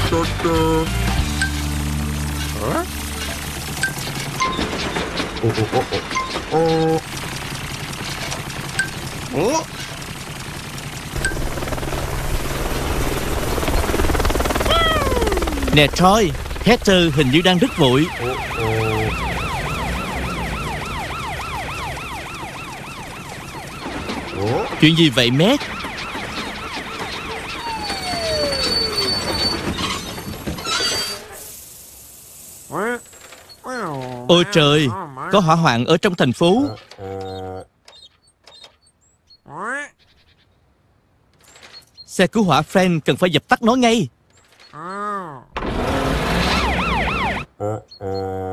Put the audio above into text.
Nè Troy, Hector hình như đang rất vội. Chuyện gì vậy Matt? Ôi trời, có hỏa hoạn ở trong thành phố. Xe cứu hỏa Frank cần phải dập tắt nó ngay.